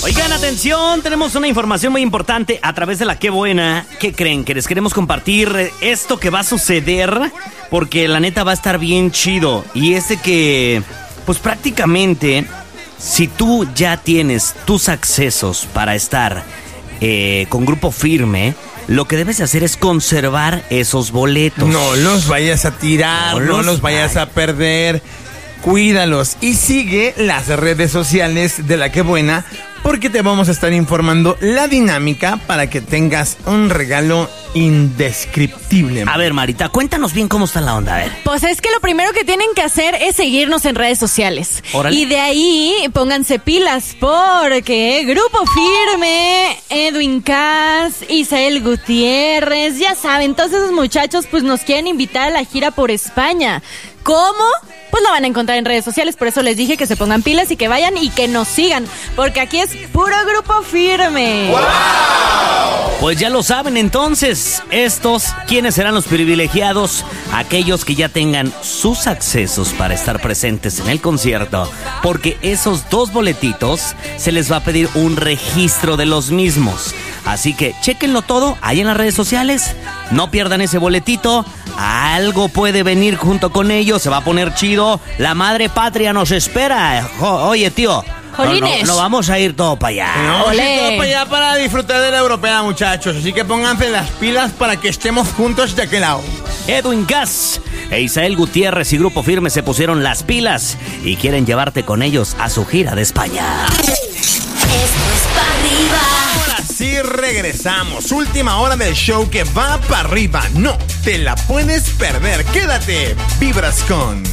Oigan, atención, tenemos una información muy importante a través de la Qué Buena. ¿Qué creen? Que les queremos compartir esto que va a suceder, porque la neta va a estar bien chido. Y es de que, pues prácticamente, si tú ya tienes tus accesos para estar con Grupo Firme, lo que debes hacer es conservar esos boletos. No los vayas a tirar, no los vayas a perder. Cuídalos y sigue las redes sociales de la Qué Buena, porque te vamos a estar informando la dinámica para que tengas un regalo indescriptible. A ver, Marita, cuéntanos bien cómo está la onda, a ver. Pues es que lo primero que tienen que hacer es seguirnos en redes sociales. Órale. Y de ahí pónganse pilas, porque Grupo Firme, Edwin Cass, Isael Gutiérrez, ya saben, todos esos muchachos pues nos quieren invitar a la gira por España. ¿Cómo? Pues lo van a encontrar en redes sociales, por eso les dije que se pongan pilas y que vayan y que nos sigan, porque aquí es puro Grupo Firme. ¡Wow! Pues ya lo saben entonces, ¿quiénes serán los privilegiados? Aquellos que ya tengan sus accesos para estar presentes en el concierto, porque esos 2 boletitos se les va a pedir un registro de los mismos. Así que chéquenlo todo ahí en las redes sociales, no pierdan ese boletito, algo puede venir junto con ellos, se va a poner chido, la madre patria nos espera. Oye, tío, no vamos a ir todo para allá. No, vamos a ir todo para allá para disfrutar de la europea, muchachos, así que pónganse las pilas para que estemos juntos de aquel lado. Edwin Cass e Isael Gutiérrez y Grupo Firme se pusieron las pilas y quieren llevarte con ellos a su gira de España. Esto es para arriba. Ahora sí regresamos. Última hora del show que va para arriba. No te la puedes perder. Quédate. Vibras con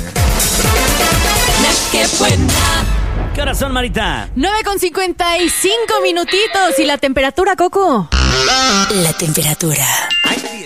La Qué Buena. ¿Qué horas son, Marita? 9:55 minutitos. ¿Y la temperatura, Coco? La temperatura. Ay,